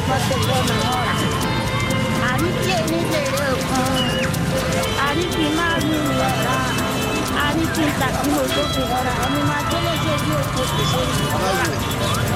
pọ́tẹ́ lọ́nà ọ̀rà. Àríkè nílé kan, àríkì máa ń rìn ọ̀rá, àríkì ìtàkùn òjò fi ọ̀rá, ẹni máa tó lè ṣe bí òkú kò ṣe é.